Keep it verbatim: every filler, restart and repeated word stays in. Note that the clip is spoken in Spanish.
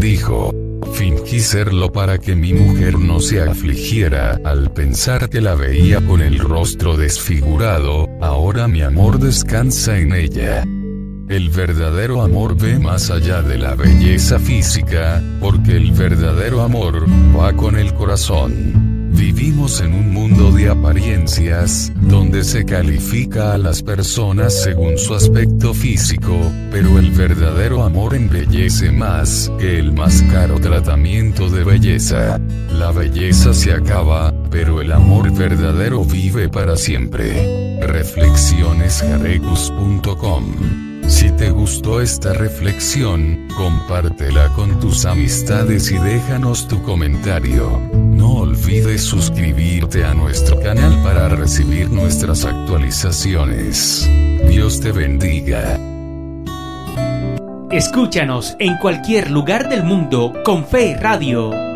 dijo: fingí serlo para que mi mujer no se afligiera al pensar que la veía con el rostro desfigurado, ahora mi amor descansa en ella. El verdadero amor ve más allá de la belleza física, porque el verdadero amor va con el corazón. Vivimos en un mundo de apariencias, donde se califica a las personas según su aspecto físico, pero el verdadero amor embellece más que el más caro tratamiento de belleza. La belleza se acaba, pero el amor verdadero vive para siempre. reflexiones jarecus punto com. Si te gustó esta reflexión, compártela con tus amistades y déjanos tu comentario. No olvides suscribirte a nuestro canal para recibir nuestras actualizaciones. Dios te bendiga. Escúchanos en cualquier lugar del mundo con Fe Radio.